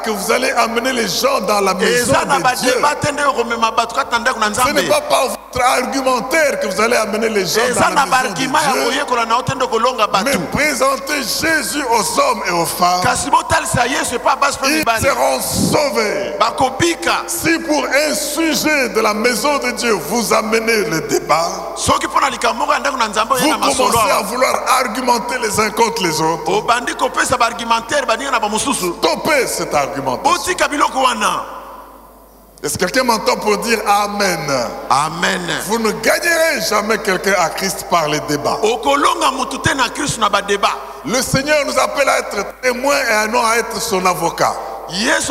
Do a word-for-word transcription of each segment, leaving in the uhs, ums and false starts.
que vous allez amener les gens dans la maison de Dieu. Ce n'est pas par votre argumentaire que vous allez amener les gens dans la maison de Dieu. Mais présentez Jésus aux hommes et aux femmes. Ils seront sauvés. Si pour un sujet de la maison de Dieu vous amenez le débat, vous commencez à vouloir argumenter les uns contre les autres. Stoppez cet argumentaire. Est-ce que quelqu'un m'entend pour dire Amen? Amen. Vous ne gagnerez jamais quelqu'un à Christ par les débats. Le Seigneur nous appelle à être témoins et non à être son avocat. Je vais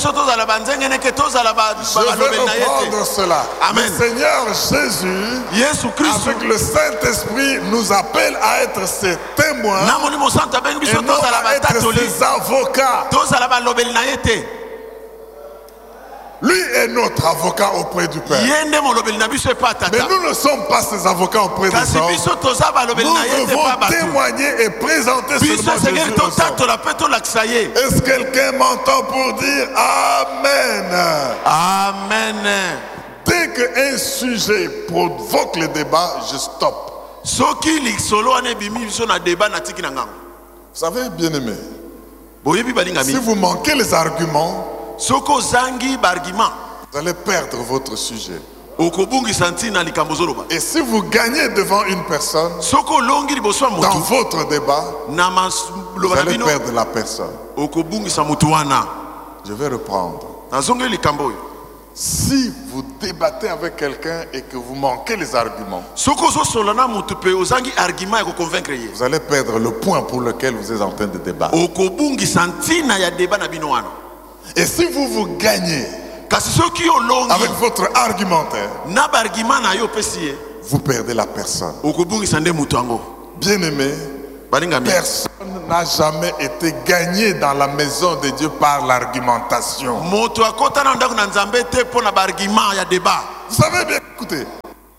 reprendre cela. Amen. Le Seigneur Jésus, avec le Saint-Esprit, nous appelle à être ses témoins et non à être ses avocats. Lui est notre avocat auprès du Père. Mais nous ne sommes pas ses avocats auprès des hommes. Nous devons témoigner et présenter seulement Jésus aux hommes. Est-ce que quelqu'un m'entend pour dire Amen? Amen. Dès qu'un sujet provoque le débat, je stoppe. Vous savez, bien aimé, si vous manquez les arguments, vous allez perdre votre sujet. Et si vous gagnez devant une personne, dans votre débat, vous allez perdre la personne. Je vais reprendre. Si vous débattez avec quelqu'un et que vous manquez les arguments, vous allez perdre le point pour lequel vous êtes en train de débattre. Et si vous vous gagnez avec votre argumentaire, vous perdez la personne. Bien aimé, personne n'a jamais été gagné dans la maison de Dieu par l'argumentation. Vous savez bien, écoutez,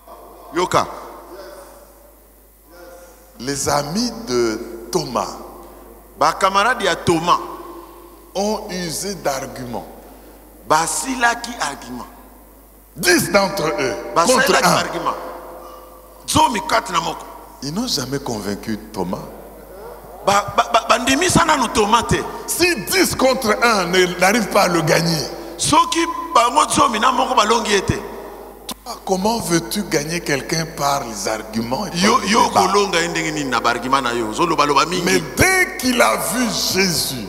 les amis de Thomas ont usé d'arguments. Dix d'entre eux contre un. Ils n'ont jamais convaincu Thomas. Si dix contre un n'arrivent pas à le gagner, toi, comment veux-tu gagner quelqu'un par les arguments et par les débats? Mais dès qu'il a vu Jésus,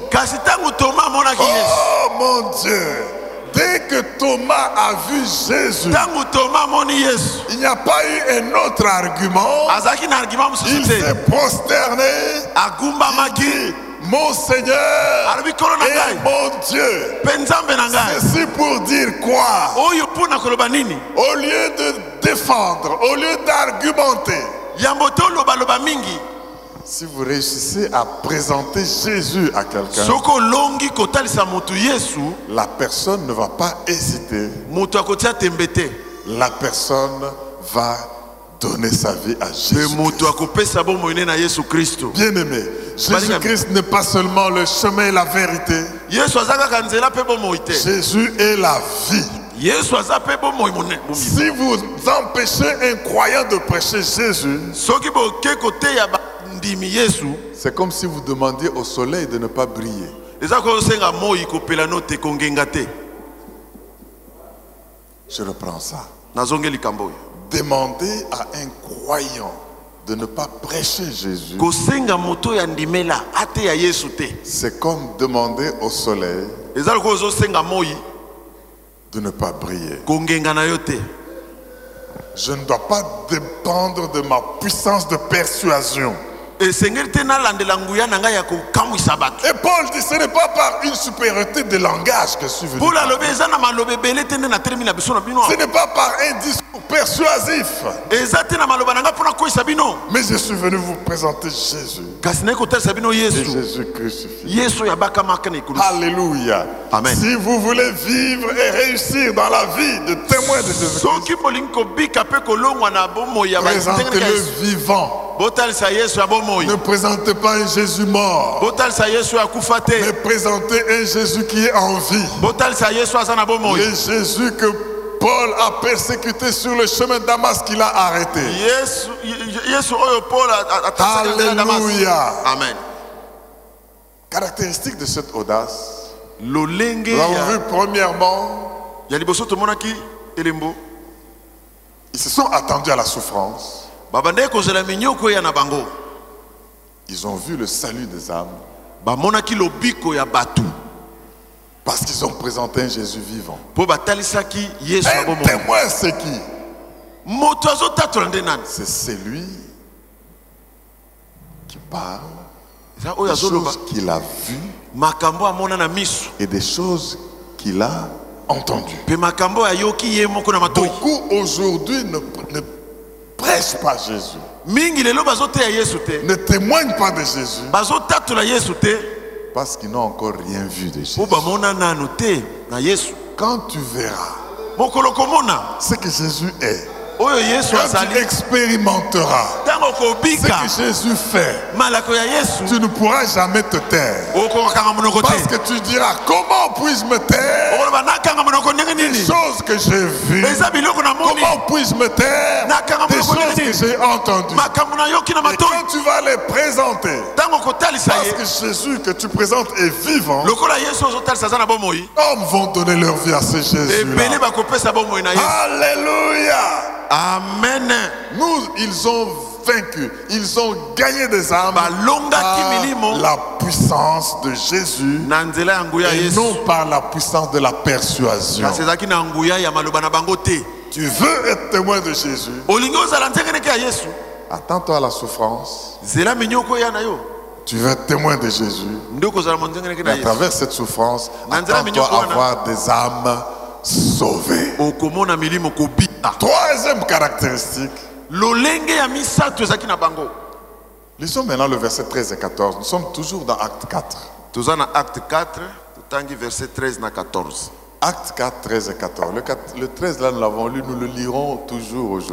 oh mon Dieu, dès que Thomas a vu Jésus, il n'y a pas eu un autre argument. Il s'est prosterné. Il dit, mon Seigneur et mon Dieu. Ceci pour dire quoi? Au lieu de défendre, au lieu d'argumenter, si vous réussissez à présenter Jésus à quelqu'un, la personne ne va pas hésiter. La personne va donner sa vie à Jésus. Bien aimé, Jésus-Christ n'est pas seulement le chemin et la vérité. Jésus est la vie. Si vous empêchez un croyant de prêcher Jésus, c'est comme si vous demandiez au soleil de ne pas briller. Je reprends ça. Demander à un croyant de ne pas prêcher Jésus, c'est comme demander au soleil de ne pas briller. Je ne dois pas dépendre de ma puissance de persuasion. Et Paul dit, ce n'est pas par une supériorité de langage que je suis venu. Ce n'est pas par un discours persuasif. Mais je suis venu vous présenter Jésus. Et Jésus crucifié. Alléluia. Amen. Si vous voulez vivre et réussir dans la vie de témoin de Jésus, présentez-le vivant. Ne présentez pas un Jésus mort, mais présentez un Jésus qui est en vie. Le Jésus que Paul a persécuté sur le chemin de Damas, qu'il a arrêté. Alléluia. Amen. Caractéristique de cette audace, nous avons vu premièrement, ils se sont attendus à la souffrance. Ils ont vu le salut des âmes. Parce qu'ils ont présenté un Jésus vivant. Un témoin, c'est qui? C'est celui qui parle des choses qu'il a vues et des choses qu'il a entendues. Beaucoup aujourd'hui ne, ne prêchent pas Jésus, ne témoignent pas de Jésus, parce qu'ils n'ont encore rien vu de Jésus. Quand tu verras ce que Jésus est, quand tu expérimenteras ce que Jésus fait, tu ne pourras jamais te taire. Parce que tu diras, comment puis-je me taire des choses que j'ai vues? Comment puis-je me taire des choses que j'ai entendues? Et quand tu vas les présenter, parce que Jésus que tu présentes est vivant, hommes vont donner leur vie à ce Jésus-là. Alléluia. Amen. Nous, ils ont vaincu, ils ont gagné des âmes par la puissance de Jésus et non par la puissance de la persuasion. Tu veux être témoin de Jésus, attends-toi à la souffrance. Tu veux être témoin de Jésus, mais à travers cette souffrance, attends-toi à avoir des âmes sauvées. Troisième caractéristique. Lisons maintenant le verset treize et quatorze. Nous sommes toujours dans Acte quatre. Acte quatre, verset treize et quatorze. Acte quatre, treize et quatorze. Le, quatre, le treize là, nous l'avons lu, nous le lirons toujours aujourd'hui.